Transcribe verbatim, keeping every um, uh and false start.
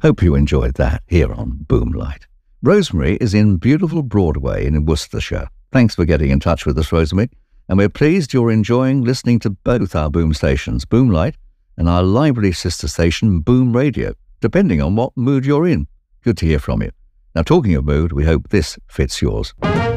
Hope you enjoyed that here on Boomlight. Rosemary is in beautiful Broadway in Worcestershire. Thanks for getting in touch with us, Rosemary. And we're pleased you're enjoying listening to both our boom stations, Boomlight, and our lively sister station, Boom Radio, depending on what mood you're in. Good to hear from you. Now, talking of mood, we hope this fits yours.